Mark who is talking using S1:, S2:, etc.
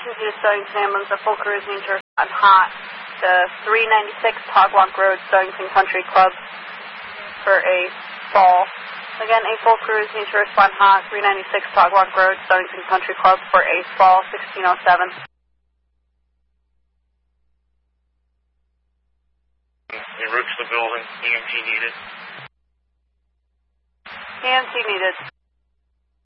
S1: Station 2 to Stonington Ambulance, a full crew is needed to respond hot to 396 Togwalk Road, Stonington Country Club for a fall. Again, a full crew is needed to respond hot, 396 Togwalk Road, Stonington Country Club for a fall, 1607.
S2: En route to the building, EMT needed.
S1: EMT needed.